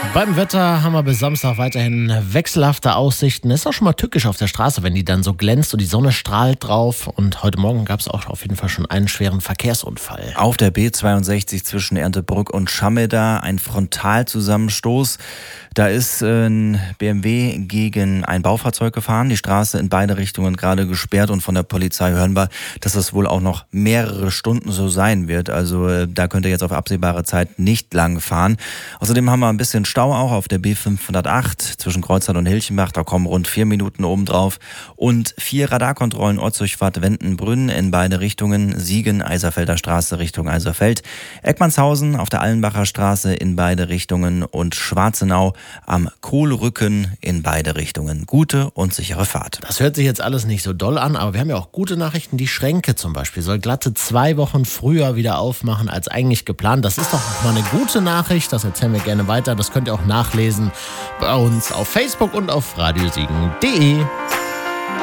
Beim Wetter haben wir bis Samstag weiterhin wechselhafte Aussichten. Ist auch schon mal tückisch auf der Straße, wenn die dann so glänzt und die Sonne strahlt drauf. Und heute Morgen gab es auch auf jeden Fall schon einen schweren Verkehrsunfall. Auf der B62 zwischen Erndtebrück und Schameda ein Frontalzusammenstoß. Da ist ein BMW gegen ein Baufahrzeug gefahren. Die Straße in beide Richtungen gerade gesperrt und von der Polizei hören wir, dass das wohl auch noch mehrere Stunden so sein wird. Also da könnt ihr jetzt auf absehbare Zeit nicht lang fahren. Außerdem haben wir ein bisschen Stau auch auf der B508 zwischen Kreuzberg und Hilchenbach. Da kommen rund 4 Minuten obendrauf. Und 4 Radarkontrollen Ortsdurchfahrt Wendenbrünn in beide Richtungen. Siegen, Eiserfelder Straße Richtung Eiserfeld. Eckmannshausen auf der Allenbacher Straße in beide Richtungen. Und Schwarzenau am Kohlrücken in beide Richtungen. Gute und sichere Fahrt. Das hört sich jetzt alles nicht so doll an, aber wir haben ja auch gute Nachrichten. Die Schränke zum Beispiel soll glatte 2 Wochen früher wieder aufmachen als eigentlich geplant. Das ist doch mal eine gute Nachricht. Das erzählen wir gerne weiter. Das könnt ihr auch nachlesen bei uns auf Facebook und auf radiosiegen.de.